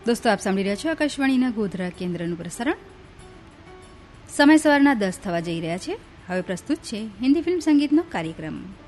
દોસ્તો, આપ સાંભળી રહ્યા છો આકાશવાણીના ગોધરા કેન્દ્રનું પ્રસારણ. સમય સવારના 10 થવા જઈ રહ્યા છે. હવે પ્રસ્તુત છે હિન્દી ફિલ્મ સંગીતનો કાર્યક્રમ.